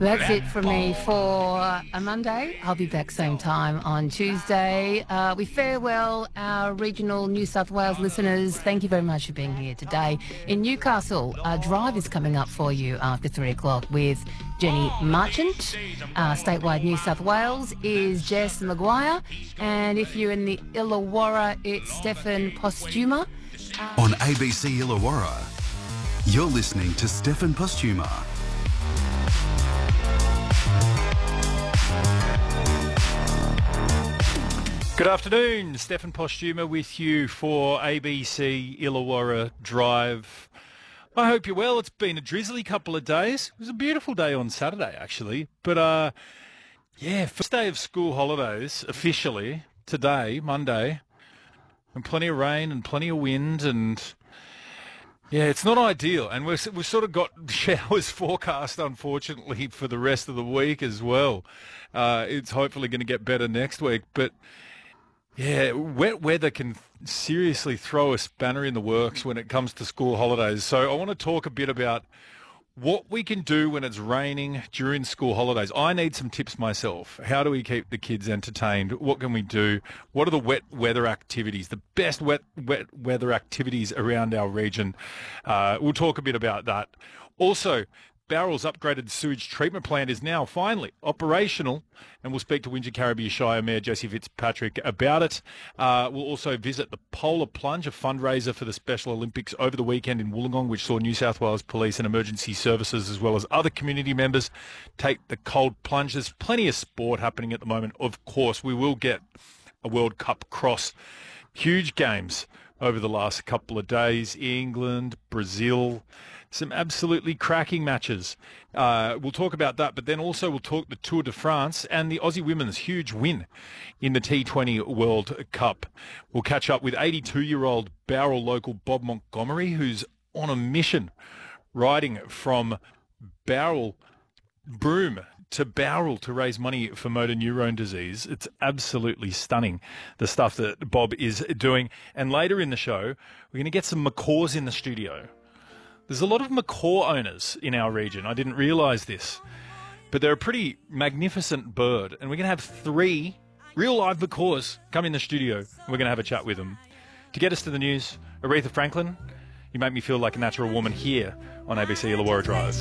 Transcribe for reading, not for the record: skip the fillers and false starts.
That's it from me for a Monday. I'll be back same time on Tuesday. We farewell our regional New South Wales listeners. Thank you very much for being here today. In Newcastle, a drive is coming up for you after 3 o'clock with Jenny Marchant. Statewide New South Wales is Jess Maguire. And if you're in the Illawarra, it's Stefan Postuma. On ABC Illawarra, you're listening to Stefan Postuma. Good afternoon, Stefan Postuma with you for ABC Illawarra Drive. I hope you're well. It's been a drizzly couple of days. It was a beautiful day on Saturday, actually. But, first day of school holidays, officially, today, Monday, and plenty of rain and plenty of wind and... yeah, it's not ideal, and we've sort of got showers forecast, unfortunately, for the rest of the week as well. It's hopefully going to get better next week, but yeah, wet weather can seriously throw a spanner in the works when it comes to school holidays. So I want to talk a bit about what we can do when it's raining during school holidays. I need some tips myself. How do we keep the kids entertained? What can we do? What are the wet weather activities, the best wet weather activities around our region? We'll talk a bit about that. Also, Bowral's upgraded sewage treatment plant is now finally operational, and we'll speak to Wingecarribee Shire Mayor Jessie Fitzpatrick about it. We'll also visit the Polar Plunge, a fundraiser for the Special Olympics over the weekend in Wollongong, which saw New South Wales Police and Emergency Services as well as other community members take the cold plunge. There's plenty of sport happening at the moment. Of course, we will get a World Cup cross. Huge games over the last couple of days. England, Brazil, some absolutely cracking matches. We'll talk about that, but then also we'll talk the Tour de France and the Aussie women's huge win in the T20 World Cup. We'll catch up with 82-year-old Bowral local Bob Montgomery, who's on a mission riding from Bowral Broome to Bowral to raise money for motor neurone disease. It's absolutely stunning, the stuff that Bob is doing. And later in the show, we're going to get some macaws in the studio. There's a lot of macaw owners in our region. I didn't realise this. But they're a pretty magnificent bird. And we're going to have 3 real live macaws come in the studio. We're going to have a chat with them. To get us to the news, Aretha Franklin, you make me feel like a natural woman here on ABC Illawarra Drive.